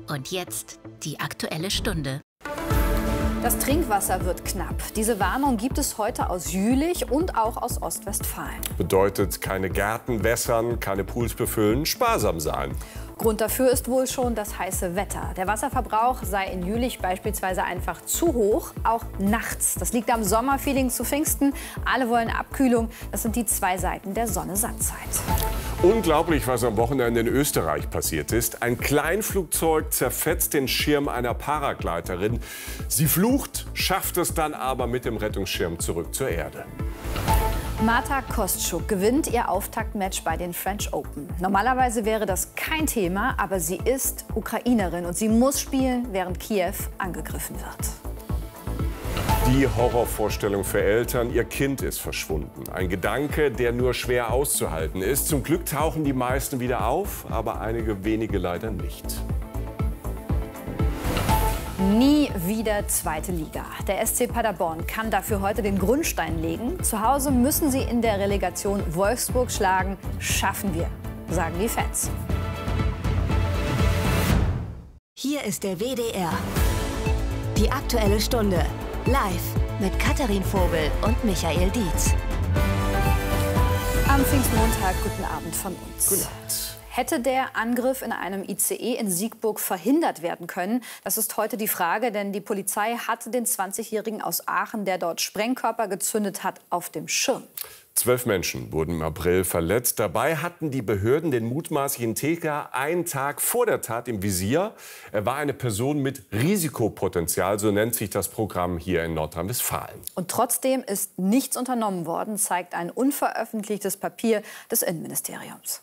Und jetzt die Aktuelle Stunde. Das Trinkwasser wird knapp. Diese Warnung gibt es heute aus Jülich und auch aus Ostwestfalen. Bedeutet keine Gärten wässern, keine Pools befüllen, sparsam sein. Grund dafür ist wohl schon das heiße Wetter. Der Wasserverbrauch sei in Jülich beispielsweise einfach zu hoch, auch nachts. Das liegt am Sommerfeeling zu Pfingsten. Alle wollen Abkühlung. Das sind die zwei Seiten der Sonne-Satt-Zeit. Unglaublich, was am Wochenende in Österreich passiert ist. Ein Kleinflugzeug zerfetzt den Schirm einer Paragleiterin. Sie flucht, schafft es dann aber mit dem Rettungsschirm zurück zur Erde. Marta Kostyuk gewinnt ihr Auftaktmatch bei den French Open. Normalerweise wäre das kein Thema, aber sie ist Ukrainerin und sie muss spielen, während Kiew angegriffen wird. Die Horrorvorstellung für Eltern, ihr Kind ist verschwunden. Ein Gedanke, der nur schwer auszuhalten ist. Zum Glück tauchen die meisten wieder auf, aber einige wenige leider nicht. Nie wieder zweite Liga. Der SC Paderborn kann dafür heute den Grundstein legen. Zu Hause müssen sie in der Relegation Wolfsburg schlagen. Schaffen wir, sagen die Fans. Hier ist der WDR. Die Aktuelle Stunde. Live mit Katharin Vogel und Michael Dietz. Am Pfingstmontag, guten Abend von uns. Guten Abend. Hätte der Angriff in einem ICE in Siegburg verhindert werden können? Das ist heute die Frage, denn die Polizei hatte den 20-Jährigen aus Aachen, der dort Sprengkörper gezündet hat, auf dem Schirm. 12 Menschen wurden im April verletzt. Dabei hatten die Behörden den mutmaßlichen Täter einen Tag vor der Tat im Visier. Er war eine Person mit Risikopotenzial, so nennt sich das Programm hier in Nordrhein-Westfalen. Und trotzdem ist nichts unternommen worden, zeigt ein unveröffentlichtes Papier des Innenministeriums.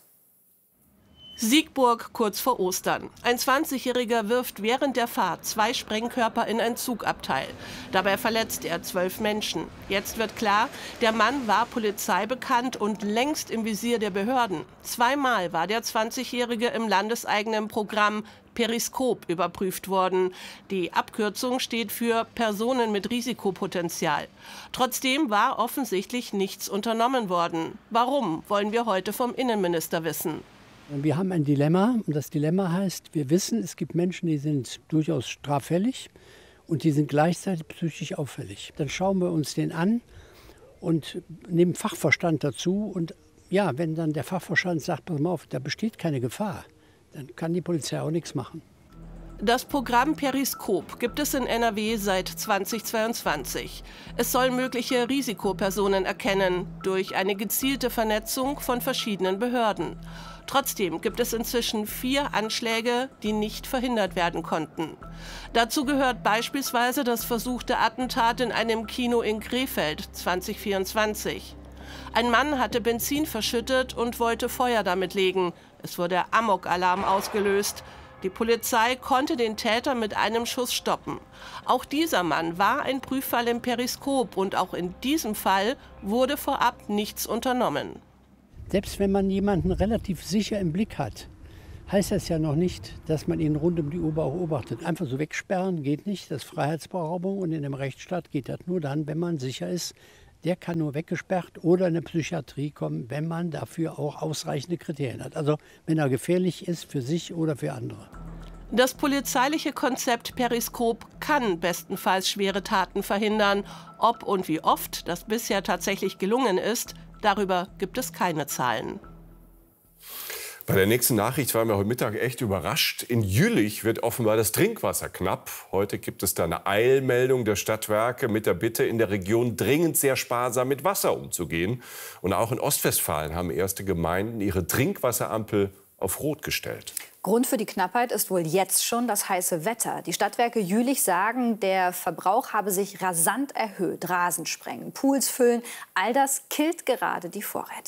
Siegburg kurz vor Ostern. Ein 20-Jähriger wirft während der Fahrt 2 Sprengkörper in ein Zugabteil. Dabei verletzt er 12 Menschen. Jetzt wird klar, der Mann war polizeibekannt und längst im Visier der Behörden. Zweimal war der 20-Jährige im landeseigenen Programm Periskop überprüft worden. Die Abkürzung steht für Personen mit Risikopotenzial. Trotzdem war offensichtlich nichts unternommen worden. Warum, wollen wir heute vom Innenminister wissen. Wir haben ein Dilemma und das Dilemma heißt, wir wissen, es gibt Menschen, die sind durchaus straffällig und die sind gleichzeitig psychisch auffällig. Dann schauen wir uns den an und nehmen Fachverstand dazu und ja, wenn dann der Fachverstand sagt, pass mal auf, da besteht keine Gefahr, dann kann die Polizei auch nichts machen. Das Programm Periskop gibt es in NRW seit 2022. Es soll mögliche Risikopersonen erkennen durch eine gezielte Vernetzung von verschiedenen Behörden. Trotzdem gibt es inzwischen 4 Anschläge, die nicht verhindert werden konnten. Dazu gehört beispielsweise das versuchte Attentat in einem Kino in Krefeld 2024. Ein Mann hatte Benzin verschüttet und wollte Feuer damit legen. Es wurde Amok-Alarm ausgelöst. Die Polizei konnte den Täter mit einem Schuss stoppen. Auch dieser Mann war ein Prüffall im Periskop und auch in diesem Fall wurde vorab nichts unternommen. Selbst wenn man jemanden relativ sicher im Blick hat, heißt das ja noch nicht, dass man ihn rund um die Uhr beobachtet. Einfach so wegsperren geht nicht, das ist Freiheitsberaubung und in einem Rechtsstaat geht das nur dann, wenn man sicher ist, der kann nur weggesperrt oder in eine Psychiatrie kommen, wenn man dafür auch ausreichende Kriterien hat. Also wenn er gefährlich ist für sich oder für andere. Das polizeiliche Konzept Periskop kann bestenfalls schwere Taten verhindern. Ob und wie oft das bisher tatsächlich gelungen ist, darüber gibt es keine Zahlen. Bei der nächsten Nachricht waren wir heute Mittag echt überrascht. In Jülich wird offenbar das Trinkwasser knapp. Heute gibt es da eine Eilmeldung der Stadtwerke mit der Bitte, in der Region dringend sehr sparsam mit Wasser umzugehen. Und auch in Ostwestfalen haben erste Gemeinden ihre Trinkwasserampel auf Rot gestellt. Grund für die Knappheit ist wohl jetzt schon das heiße Wetter. Die Stadtwerke Jülich sagen, der Verbrauch habe sich rasant erhöht. Rasen sprengen, Pools füllen, all das killt gerade die Vorräte.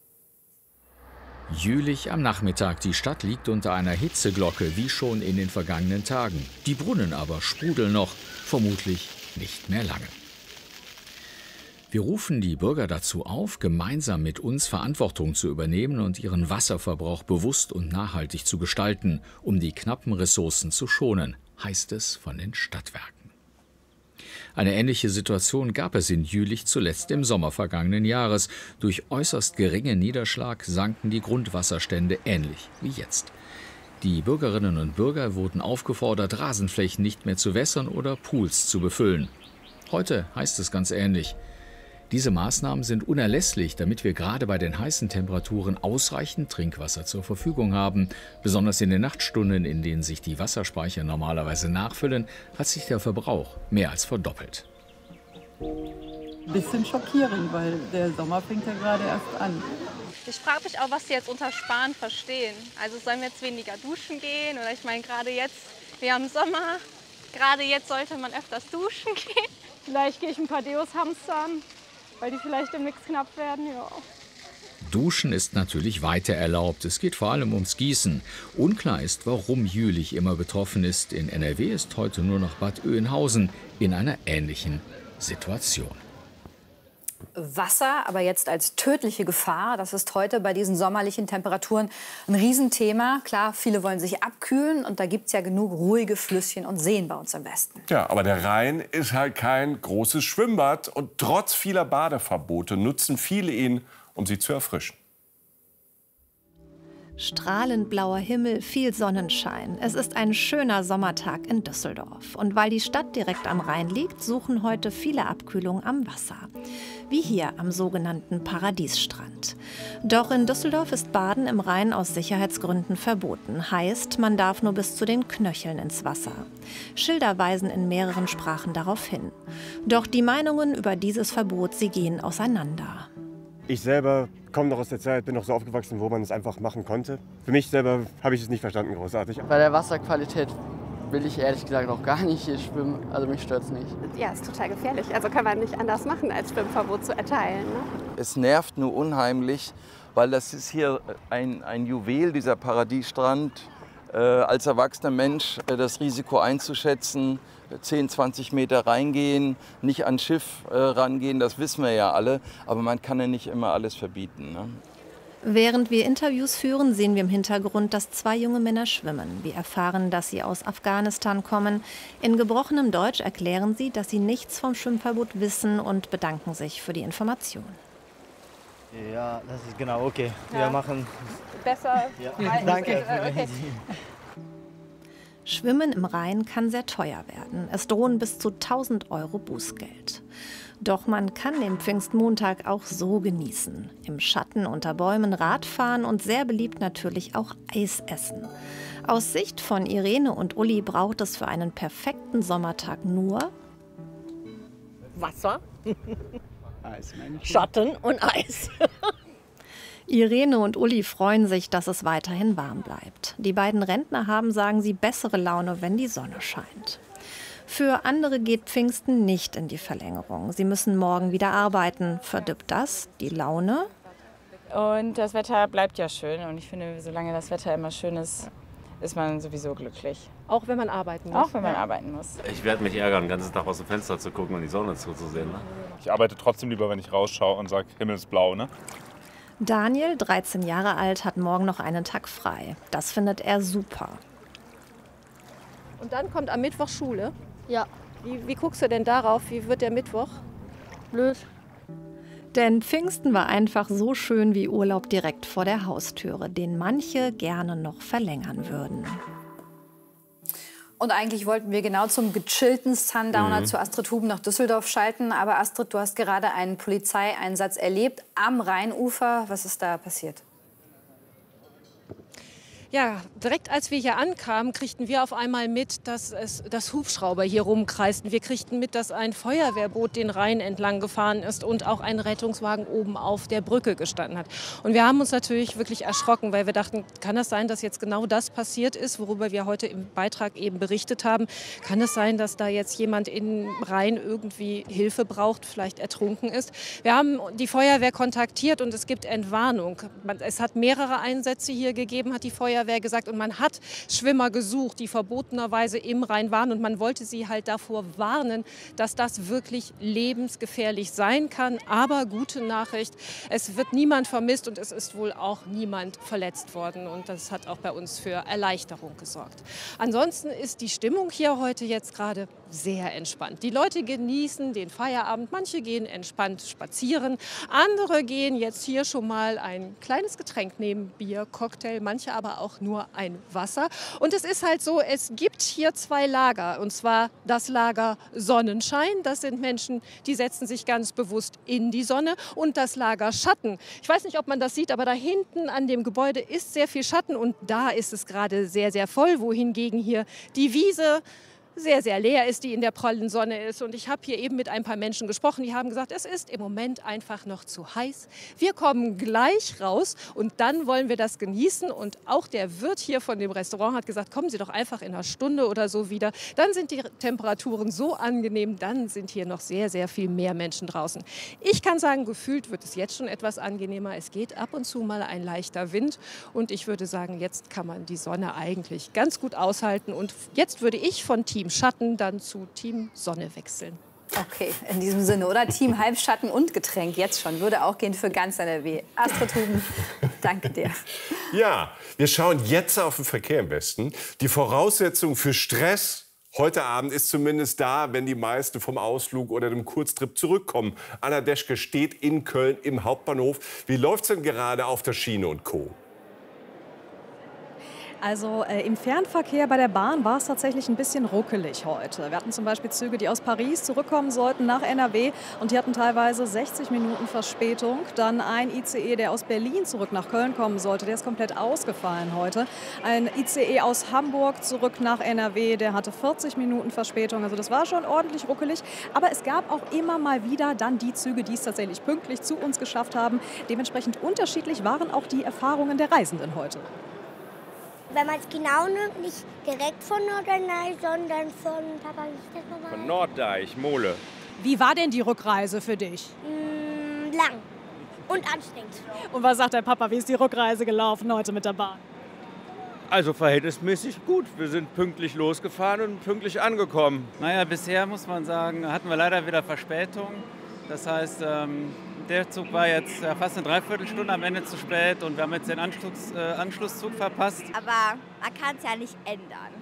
Jülich am Nachmittag. Die Stadt liegt unter einer Hitzeglocke, wie schon in den vergangenen Tagen. Die Brunnen aber sprudeln noch, vermutlich nicht mehr lange. Wir rufen die Bürger dazu auf, gemeinsam mit uns Verantwortung zu übernehmen und ihren Wasserverbrauch bewusst und nachhaltig zu gestalten, um die knappen Ressourcen zu schonen, heißt es von den Stadtwerken. Eine ähnliche Situation gab es in Jülich zuletzt im Sommer vergangenen Jahres. Durch äußerst geringen Niederschlag sanken die Grundwasserstände ähnlich wie jetzt. Die Bürgerinnen und Bürger wurden aufgefordert, Rasenflächen nicht mehr zu wässern oder Pools zu befüllen. Heute heißt es ganz ähnlich. Diese Maßnahmen sind unerlässlich, damit wir gerade bei den heißen Temperaturen ausreichend Trinkwasser zur Verfügung haben. Besonders in den Nachtstunden, in denen sich die Wasserspeicher normalerweise nachfüllen, hat sich der Verbrauch mehr als verdoppelt. Ein bisschen schockierend, weil der Sommer fängt ja gerade erst an. Ich frage mich auch, was sie jetzt unter Sparen verstehen. Also sollen wir jetzt weniger duschen gehen? Oder ich meine, gerade jetzt, wir haben Sommer, gerade jetzt sollte man öfters duschen gehen. Vielleicht gehe ich ein paar Deos hamstern, weil die vielleicht demnächst knapp werden, ja. Duschen ist natürlich weiter erlaubt. Es geht vor allem ums Gießen. Unklar ist, warum Jülich immer betroffen ist. In NRW ist heute nur noch Bad Oeynhausen in einer ähnlichen Situation. Wasser, aber jetzt als tödliche Gefahr, das ist heute bei diesen sommerlichen Temperaturen ein Riesenthema. Klar, viele wollen sich abkühlen und da gibt es ja genug ruhige Flüsschen und Seen bei uns im Westen. Ja, aber der Rhein ist halt kein großes Schwimmbad und trotz vieler Badeverbote nutzen viele ihn, um sich zu erfrischen. Strahlend blauer Himmel, viel Sonnenschein. Es ist ein schöner Sommertag in Düsseldorf. Und weil die Stadt direkt am Rhein liegt, suchen heute viele Abkühlung am Wasser. Wie hier am sogenannten Paradiesstrand. Doch in Düsseldorf ist Baden im Rhein aus Sicherheitsgründen verboten. Heißt, man darf nur bis zu den Knöcheln ins Wasser. Schilder weisen in mehreren Sprachen darauf hin. Doch die Meinungen über dieses Verbot, sie gehen auseinander. Ich selber komme noch aus der Zeit, bin noch so aufgewachsen, wo man es einfach machen konnte. Für mich selber habe ich es nicht verstanden, großartig. Bei der Wasserqualität will ich ehrlich gesagt auch gar nicht hier schwimmen. Also mich stört es nicht. Ja, ist total gefährlich. Also kann man nicht anders machen, als Schwimmverbot zu erteilen. Ne? Es nervt nur unheimlich, weil das ist hier ein Juwel, dieser Paradiesstrand. Als erwachsener Mensch das Risiko einzuschätzen, 10, 20 Meter reingehen, nicht ans Schiff rangehen, das wissen wir ja alle. Aber man kann ja nicht immer alles verbieten. Ne? Während wir Interviews führen, sehen wir im Hintergrund, dass 2 junge Männer schwimmen. Wir erfahren, dass sie aus Afghanistan kommen. In gebrochenem Deutsch erklären sie, dass sie nichts vom Schwimmverbot wissen und bedanken sich für die Information. Ja, das ist genau okay. Ja. Wir machen besser. Ja. Danke. Okay. Schwimmen im Rhein kann sehr teuer werden. Es drohen bis zu 1.000 € Bußgeld. Doch man kann den Pfingstmontag auch so genießen. Im Schatten unter Bäumen Radfahren und sehr beliebt natürlich auch Eis essen. Aus Sicht von Irene und Uli braucht es für einen perfekten Sommertag nur Wasser, Schatten und Eis. Irene und Uli freuen sich, dass es weiterhin warm bleibt. Die beiden Rentner haben, sagen sie, bessere Laune, wenn die Sonne scheint. Für andere geht Pfingsten nicht in die Verlängerung. Sie müssen morgen wieder arbeiten. Verdirbt das die Laune? Und das Wetter bleibt ja schön. Und ich finde, solange das Wetter immer schön ist, ist man sowieso glücklich. Auch wenn man arbeiten muss? Auch wenn man arbeiten muss. Ich werde mich ärgern, den ganzen Tag aus dem Fenster zu gucken und die Sonne zuzusehen. Ne? Ich arbeite trotzdem lieber, wenn ich rausschaue und sage, Himmel ist blau. Ne? Daniel, 13 Jahre alt, hat morgen noch einen Tag frei. Das findet er super. Und dann kommt am Mittwoch Schule? Ja. Wie guckst du denn darauf? Wie wird der Mittwoch? Blöd. Denn Pfingsten war einfach so schön wie Urlaub direkt vor der Haustüre, den manche gerne noch verlängern würden. Und eigentlich wollten wir genau zum gechillten Sundowner zu Astrid Huben nach Düsseldorf schalten. Aber Astrid, du hast gerade einen Polizeieinsatz erlebt am Rheinufer. Was ist da passiert? Ja, direkt als wir hier ankamen, kriegten wir auf einmal mit, dass Hubschrauber hier rumkreisten. Wir kriegten mit, dass ein Feuerwehrboot den Rhein entlang gefahren ist und auch ein Rettungswagen oben auf der Brücke gestanden hat. Und wir haben uns natürlich wirklich erschrocken, weil wir dachten, kann das sein, dass jetzt genau das passiert ist, worüber wir heute im Beitrag eben berichtet haben? Kann es sein, dass da jetzt jemand im Rhein irgendwie Hilfe braucht, vielleicht ertrunken ist? Wir haben die Feuerwehr kontaktiert und es gibt Entwarnung. Es hat mehrere Einsätze hier gegeben, hat die Feuerwehr gesagt, und man hat Schwimmer gesucht, die verbotenerweise im Rhein waren, und man wollte sie halt davor warnen, dass das wirklich lebensgefährlich sein kann. Aber gute Nachricht, es wird niemand vermisst und es ist wohl auch niemand verletzt worden, und das hat auch bei uns für Erleichterung gesorgt. Ansonsten ist die Stimmung hier heute jetzt gerade sehr entspannt. Die Leute genießen den Feierabend. Manche gehen entspannt spazieren. Andere gehen jetzt hier schon mal ein kleines Getränk nehmen, Bier, Cocktail, manche aber auch nur ein Wasser. Und es ist halt so, es gibt hier zwei Lager. Und zwar das Lager Sonnenschein. Das sind Menschen, die setzen sich ganz bewusst in die Sonne. Und das Lager Schatten. Ich weiß nicht, ob man das sieht, aber da hinten an dem Gebäude ist sehr viel Schatten. Und da ist es gerade sehr, sehr voll. Wohingegen hier die Wiese sehr, sehr leer ist, die in der prallen Sonne ist. Und ich habe hier eben mit ein paar Menschen gesprochen, die haben gesagt, es ist im Moment einfach noch zu heiß. Wir kommen gleich raus und dann wollen wir das genießen. Und auch der Wirt hier von dem Restaurant hat gesagt, kommen Sie doch einfach in einer Stunde oder so wieder. Dann sind die Temperaturen so angenehm, dann sind hier noch sehr, sehr viel mehr Menschen draußen. Ich kann sagen, gefühlt wird es jetzt schon etwas angenehmer. Es geht ab und zu mal ein leichter Wind. Und ich würde sagen, jetzt kann man die Sonne eigentlich ganz gut aushalten. Und jetzt würde ich von Team Schatten dann zu Team Sonne wechseln. Okay, in diesem Sinne, oder? Team Halbschatten und Getränk, jetzt schon. Würde auch gehen für ganz NRW. Astrid Huben, danke dir. Ja, wir schauen jetzt auf den Verkehr im Westen. Die Voraussetzung für Stress heute Abend ist zumindest da, wenn die meisten vom Ausflug oder dem Kurztrip zurückkommen. Anna Deschke steht in Köln im Hauptbahnhof. Wie läuft's denn gerade auf der Schiene und Co.? Also im Fernverkehr bei der Bahn war es tatsächlich ein bisschen ruckelig heute. Wir hatten zum Beispiel Züge, die aus Paris zurückkommen sollten nach NRW und die hatten teilweise 60 Minuten Verspätung. Dann ein ICE, der aus Berlin zurück nach Köln kommen sollte, der ist komplett ausgefallen heute. Ein ICE aus Hamburg zurück nach NRW, der hatte 40 Minuten Verspätung. Also das war schon ordentlich ruckelig. Aber es gab auch immer mal wieder dann die Züge, die es tatsächlich pünktlich zu uns geschafft haben. Dementsprechend unterschiedlich waren auch die Erfahrungen der Reisenden heute. Wenn man es genau nimmt, nicht direkt von Norderney, sondern von Papa, wie ist das nochmal? Von Norddeich, Mole. Wie war denn die Rückreise für dich? Lang und anstrengend. Und was sagt dein Papa, wie ist die Rückreise gelaufen heute mit der Bahn? Also verhältnismäßig gut. Wir sind pünktlich losgefahren und pünktlich angekommen. Naja, bisher muss man sagen, hatten wir leider wieder Verspätung. Das heißt, der Zug war jetzt fast eine Dreiviertelstunde am Ende zu spät und wir haben jetzt den Anschlusszug verpasst. Aber man kann es ja nicht ändern.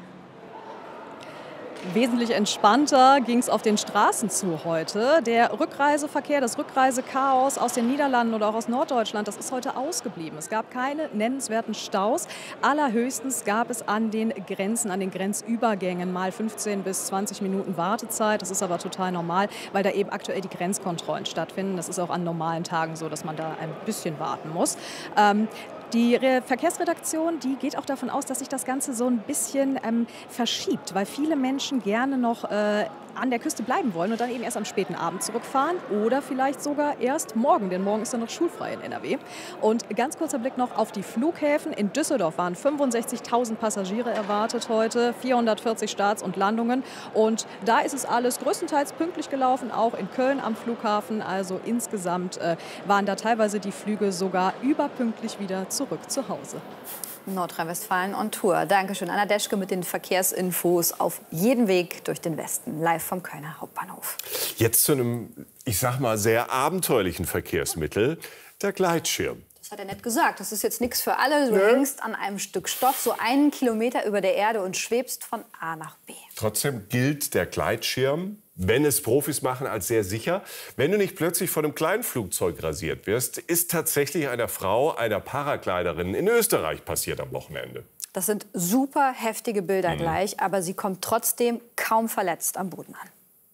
Wesentlich entspannter ging es auf den Straßen zu heute. Der Rückreiseverkehr, das Rückreisechaos aus den Niederlanden oder auch aus Norddeutschland, das ist heute ausgeblieben. Es gab keine nennenswerten Staus. Allerhöchstens gab es an den Grenzen, an den Grenzübergängen mal 15 bis 20 Minuten Wartezeit. Das ist aber total normal, weil da eben aktuell die Grenzkontrollen stattfinden. Das ist auch an normalen Tagen so, dass man da ein bisschen warten muss. Die Verkehrsredaktion, die geht auch davon aus, dass sich das Ganze so ein bisschen verschiebt, weil viele Menschen gerne noch an der Küste bleiben wollen und dann eben erst am späten Abend zurückfahren oder vielleicht sogar erst morgen, denn morgen ist dann noch schulfrei in NRW. Und ganz kurzer Blick noch auf die Flughäfen. In Düsseldorf waren 65.000 Passagiere erwartet heute, 440 Starts und Landungen. Und da ist es alles größtenteils pünktlich gelaufen, auch in Köln am Flughafen. Also insgesamt waren da teilweise die Flüge sogar überpünktlich wieder zurück zu Hause. Nordrhein-Westfalen on Tour. Dankeschön, Anna Deschke mit den Verkehrsinfos auf jedem Weg durch den Westen. Live vom Kölner Hauptbahnhof. Jetzt zu einem, ich sag mal, sehr abenteuerlichen Verkehrsmittel, der Gleitschirm. Das hat er nett gesagt. Das ist jetzt nichts für alle. Du hängst an einem Stück Stoff so 1 Kilometer über der Erde und schwebst von A nach B. Trotzdem gilt der Gleitschirm, wenn es Profis machen, als sehr sicher. Wenn du nicht plötzlich von einem kleinen Flugzeug rasiert wirst, ist tatsächlich einer Frau, einer Paragliderin in Österreich passiert am Wochenende. Das sind super heftige Bilder gleich, aber sie kommt trotzdem kaum verletzt am Boden an.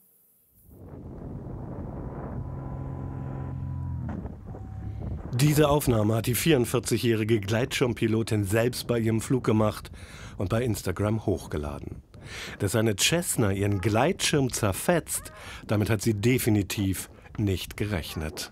Diese Aufnahme hat die 44-jährige Gleitschirmpilotin selbst bei ihrem Flug gemacht und bei Instagram hochgeladen. Dass eine Cessna ihren Gleitschirm zerfetzt, damit hat sie definitiv nicht gerechnet.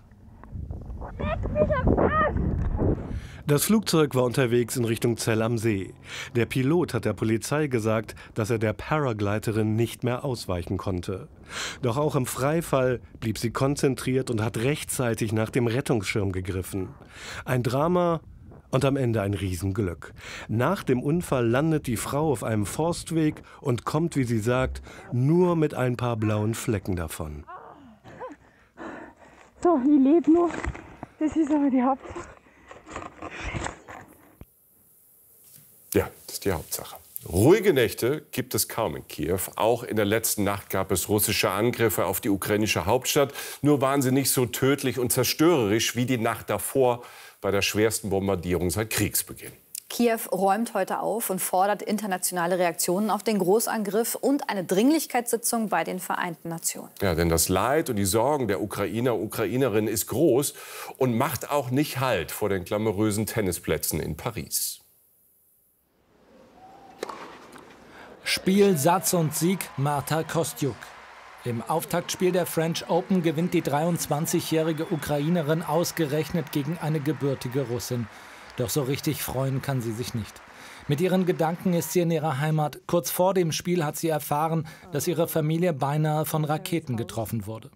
Das Flugzeug war unterwegs in Richtung Zell am See. Der Pilot hat der Polizei gesagt, dass er der Paragleiterin nicht mehr ausweichen konnte. Doch auch im Freifall blieb sie konzentriert und hat rechtzeitig nach dem Rettungsschirm gegriffen. Ein Drama und am Ende ein Riesenglück. Nach dem Unfall landet die Frau auf einem Forstweg und kommt, wie sie sagt, nur mit ein paar blauen Flecken davon. So, ich lebe noch. Das ist aber die Hauptsache. Ja, das ist die Hauptsache. Ruhige Nächte gibt es kaum in Kiew. Auch in der letzten Nacht gab es russische Angriffe auf die ukrainische Hauptstadt. Nur waren sie nicht so tödlich und zerstörerisch wie die Nacht davor bei der schwersten Bombardierung seit Kriegsbeginn. Kiew räumt heute auf und fordert internationale Reaktionen auf den Großangriff und eine Dringlichkeitssitzung bei den Vereinten Nationen. Ja, denn das Leid und die Sorgen der Ukrainer und Ukrainerinnen ist groß und macht auch nicht Halt vor den glamourösen Tennisplätzen in Paris. Spiel, Satz und Sieg Marta Kostyuk. Im Auftaktspiel der French Open gewinnt die 23-jährige Ukrainerin ausgerechnet gegen eine gebürtige Russin. Doch so richtig freuen kann sie sich nicht. Mit ihren Gedanken ist sie in ihrer Heimat. Kurz vor dem Spiel hat sie erfahren, dass ihre Familie beinahe von Raketen getroffen wurde.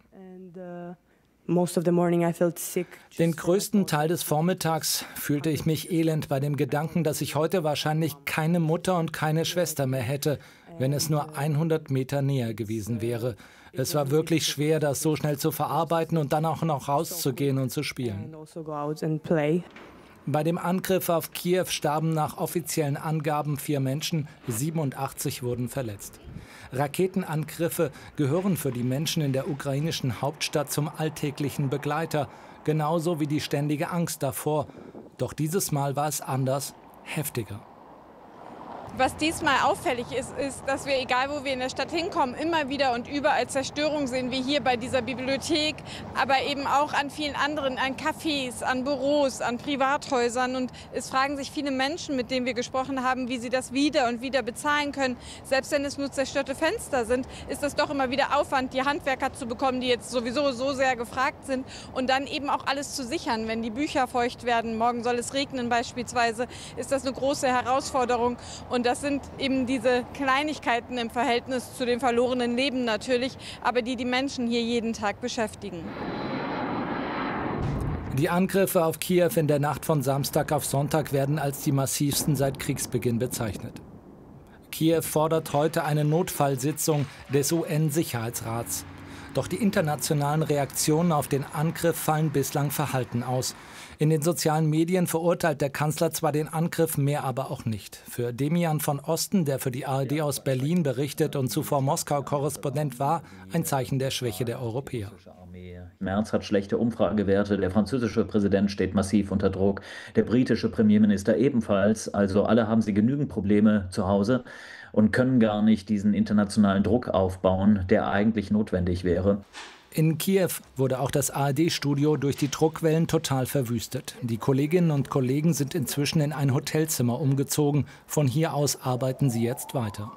Den größten Teil des Vormittags fühlte ich mich elend bei dem Gedanken, dass ich heute wahrscheinlich keine Mutter und keine Schwester mehr hätte, wenn es nur 100 Meter näher gewesen wäre. Es war wirklich schwer, das so schnell zu verarbeiten und dann auch noch rauszugehen und zu spielen. Bei dem Angriff auf Kiew starben nach offiziellen Angaben 4 Menschen, 87 wurden verletzt. Raketenangriffe gehören für die Menschen in der ukrainischen Hauptstadt zum alltäglichen Begleiter, genauso wie die ständige Angst davor. Doch dieses Mal war es anders, heftiger. Was diesmal auffällig ist, dass wir, egal wo wir in der Stadt hinkommen, immer wieder und überall Zerstörung sehen, wie hier bei dieser Bibliothek, aber eben auch an vielen anderen, an Cafés, an Büros, an Privathäusern. Und es fragen sich viele Menschen, mit denen wir gesprochen haben, wie sie das wieder und wieder bezahlen können. Selbst wenn es nur zerstörte Fenster sind, ist das doch immer wieder Aufwand, die Handwerker zu bekommen, die jetzt sowieso so sehr gefragt sind. Und dann eben auch alles zu sichern, wenn die Bücher feucht werden. Morgen soll es regnen beispielsweise, ist das eine große Herausforderung. Und das sind eben diese Kleinigkeiten im Verhältnis zu dem verlorenen Leben natürlich, aber die Menschen hier jeden Tag beschäftigen. Die Angriffe auf Kiew in der Nacht von Samstag auf Sonntag werden als die massivsten seit Kriegsbeginn bezeichnet. Kiew fordert heute eine Notfallsitzung des UN-Sicherheitsrats. Doch die internationalen Reaktionen auf den Angriff fallen bislang verhalten aus. In den sozialen Medien verurteilt der Kanzler zwar den Angriff, mehr aber auch nicht. Für Demian von Osten, der für die ARD aus Berlin berichtet und zuvor Moskau-Korrespondent war, ein Zeichen der Schwäche der Europäer. Merz hat schlechte Umfragewerte, der französische Präsident steht massiv unter Druck, der britische Premierminister ebenfalls. Also alle haben sie genügend Probleme zu Hause und können gar nicht diesen internationalen Druck aufbauen, der eigentlich notwendig wäre. In Kiew wurde auch das ARD-Studio durch die Druckwellen total verwüstet. Die Kolleginnen und Kollegen sind inzwischen in ein Hotelzimmer umgezogen. Von hier aus arbeiten sie jetzt weiter.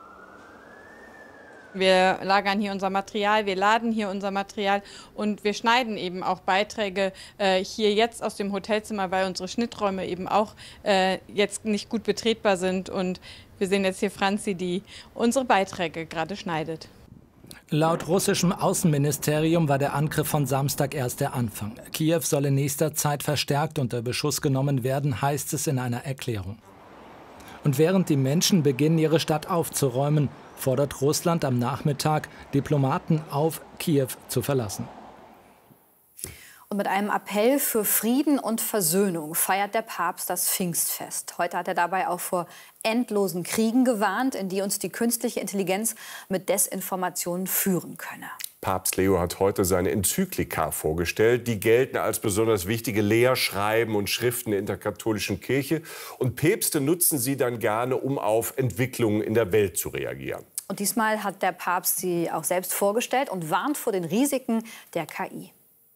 Wir lagern hier unser Material, wir laden hier unser Material und wir schneiden eben auch Beiträge hier jetzt aus dem Hotelzimmer, weil unsere Schnitträume eben auch jetzt nicht gut betretbar sind. Und wir sehen jetzt hier Franzi, die unsere Beiträge gerade schneidet. Laut russischem Außenministerium war der Angriff von Samstag erst der Anfang. Kiew soll in nächster Zeit verstärkt unter Beschuss genommen werden, heißt es in einer Erklärung. Und während die Menschen beginnen, ihre Stadt aufzuräumen, fordert Russland am Nachmittag Diplomaten auf, Kiew zu verlassen. Und mit einem Appell für Frieden und Versöhnung feiert der Papst das Pfingstfest. Heute hat er dabei auch vor endlosen Kriegen gewarnt, in die uns die künstliche Intelligenz mit Desinformationen führen könne. Papst Leo hat heute seine Enzyklika vorgestellt. Die gelten als besonders wichtige Lehrschreiben und Schriften in der katholischen Kirche. Und Päpste nutzen sie dann gerne, um auf Entwicklungen in der Welt zu reagieren. Und diesmal hat der Papst sie auch selbst vorgestellt und warnt vor den Risiken der KI.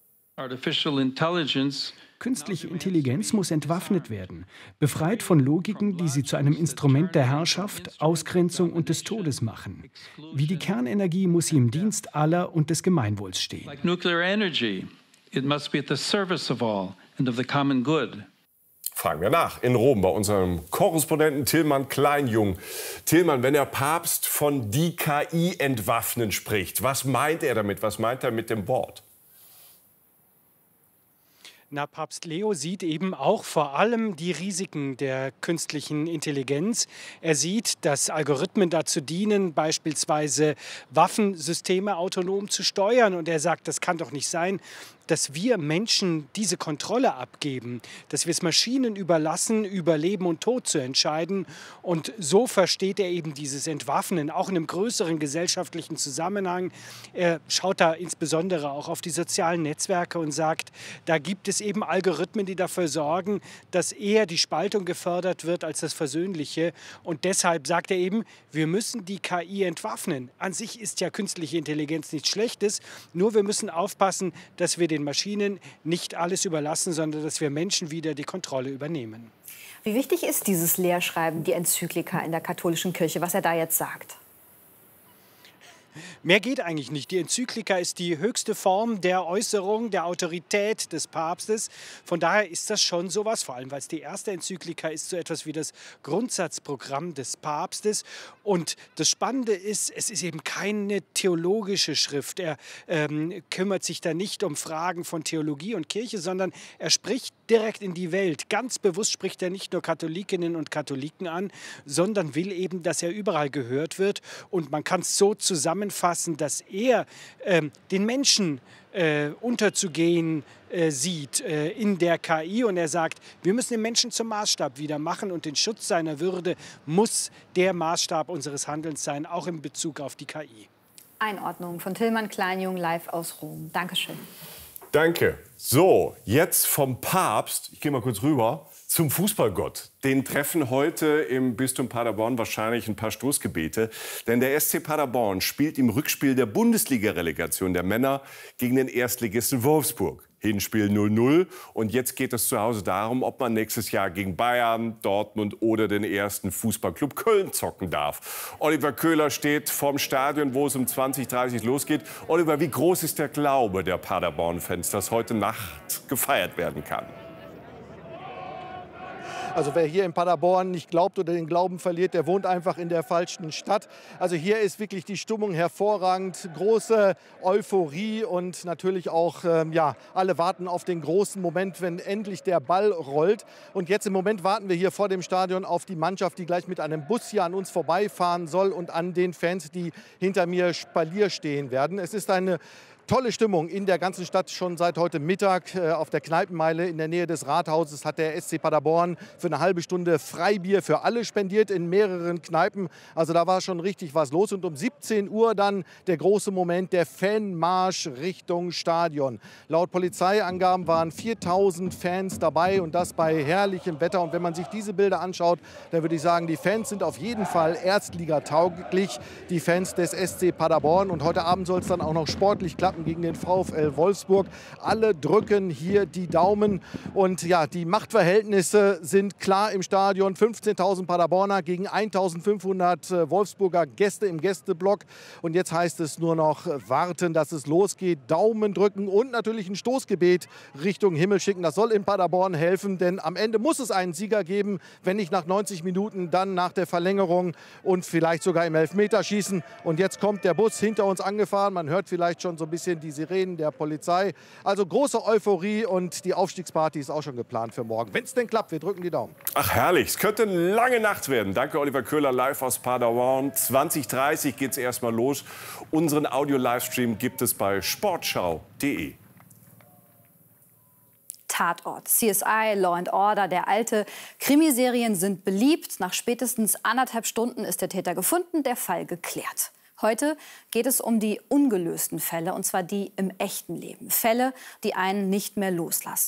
Künstliche Intelligenz muss entwaffnet werden, befreit von Logiken, die sie zu einem Instrument der Herrschaft, Ausgrenzung und des Todes machen. Wie die Kernenergie muss sie im Dienst aller und des Gemeinwohls stehen. Like nuclear energy, it must be at the service of all and of the common good. Fragen wir nach in Rom bei unserem Korrespondenten Tillmann Kleinjung. Tillmann, wenn der Papst von die KI entwaffnen spricht, was meint er damit? Was meint er mit dem Wort? Na, Papst Leo sieht eben auch vor allem die Risiken der künstlichen Intelligenz. Er sieht, dass Algorithmen dazu dienen, beispielsweise Waffensysteme autonom zu steuern. Und er sagt, das kann doch nicht sein, dass wir Menschen diese Kontrolle abgeben, dass wir es Maschinen überlassen, über Leben und Tod zu entscheiden. Und so versteht er eben dieses Entwaffnen, auch in einem größeren gesellschaftlichen Zusammenhang. Er schaut da insbesondere auch auf die sozialen Netzwerke und sagt, da gibt es eben Algorithmen, die dafür sorgen, dass eher die Spaltung gefördert wird als das Versöhnliche. Und deshalb sagt er eben, wir müssen die KI entwaffnen. An sich ist ja künstliche Intelligenz nichts Schlechtes, nur wir müssen aufpassen, dass wir den Maschinen nicht alles überlassen, sondern dass wir Menschen wieder die Kontrolle übernehmen. Wie wichtig ist dieses Lehrschreiben, die Enzyklika in der katholischen Kirche, was er da jetzt sagt? Mehr geht eigentlich nicht. Die Enzyklika ist die höchste Form der Äußerung, der Autorität des Papstes. Von daher ist das schon sowas, vor allem weil es die erste Enzyklika ist, so etwas wie das Grundsatzprogramm des Papstes. Und das Spannende ist, es ist eben keine theologische Schrift. Er kümmert sich da nicht um Fragen von Theologie und Kirche, sondern er spricht direkt in die Welt. Ganz bewusst spricht er nicht nur Katholikinnen und Katholiken an, sondern will eben, dass er überall gehört wird. Und man kann es so zusammenfassen, dass er den Menschen unterzugehen sieht in der KI. Und er sagt, wir müssen den Menschen zum Maßstab wieder machen und den Schutz seiner Würde muss der Maßstab unseres Handelns sein, auch in Bezug auf die KI. Einordnung von Tillmann Kleinjung live aus Rom. Dankeschön. Danke. So, jetzt vom Papst, ich gehe mal kurz rüber, zum Fußballgott. Den treffen heute im Bistum Paderborn wahrscheinlich ein paar Stoßgebete. Denn der SC Paderborn spielt im Rückspiel der Bundesliga-Relegation der Männer gegen den Erstligisten Wolfsburg. Hinspiel 0-0. Und jetzt geht es zu Hause darum, ob man nächstes Jahr gegen Bayern, Dortmund oder den ersten Fußballclub Köln zocken darf. Oliver Köhler steht vorm Stadion, wo es um 20:30 losgeht. Oliver, wie groß ist der Glaube der Paderborn-Fans, dass heute Nacht gefeiert werden kann? Also wer hier in Paderborn nicht glaubt oder den Glauben verliert, der wohnt einfach in der falschen Stadt. Also hier ist wirklich die Stimmung hervorragend, große Euphorie und natürlich auch, alle warten auf den großen Moment, wenn endlich der Ball rollt. Und jetzt im Moment warten wir hier vor dem Stadion auf die Mannschaft, die gleich mit einem Bus hier an uns vorbeifahren soll und an den Fans, die hinter mir Spalier stehen werden. Es ist eine tolle Stimmung in der ganzen Stadt schon seit heute Mittag. Auf der Kneipenmeile in der Nähe des Rathauses hat der SC Paderborn für eine halbe Stunde Freibier für alle spendiert in mehreren Kneipen. Also da war schon richtig was los. Und um 17 Uhr dann der große Moment, der Fanmarsch Richtung Stadion. Laut Polizeiangaben waren 4000 Fans dabei und das bei herrlichem Wetter. Und wenn man sich diese Bilder anschaut, dann würde ich sagen, die Fans sind auf jeden Fall erstligatauglich, die Fans des SC Paderborn. Und heute Abend soll es dann auch noch sportlich klappen gegen den VfL Wolfsburg. Alle drücken hier die Daumen. Und ja, die Machtverhältnisse sind klar im Stadion. 15.000 Paderborner gegen 1.500 Wolfsburger Gäste im Gästeblock. Und jetzt heißt es nur noch warten, dass es losgeht. Daumen drücken und natürlich ein Stoßgebet Richtung Himmel schicken. Das soll in Paderborn helfen, denn am Ende muss es einen Sieger geben. Wenn nicht nach 90 Minuten, dann nach der Verlängerung und vielleicht sogar im Elfmeterschießen. Und jetzt kommt der Bus hinter uns angefahren. Man hört vielleicht schon so ein bisschen die Sirenen der Polizei. Also große Euphorie und die Aufstiegsparty ist auch schon geplant für morgen. Wenn es denn klappt, wir drücken die Daumen. Ach herrlich, es könnte eine lange Nacht werden. Danke Oliver Köhler live aus Paderborn. 20:30 geht es erstmal los. Unseren Audio-Livestream gibt es bei sportschau.de. Tatort, CSI, Law & Order, der alte. Krimiserien sind beliebt. Nach spätestens 1,5 Stunden ist der Täter gefunden, der Fall geklärt. Heute geht es um die ungelösten Fälle, und zwar die im echten Leben. Fälle, die einen nicht mehr loslassen.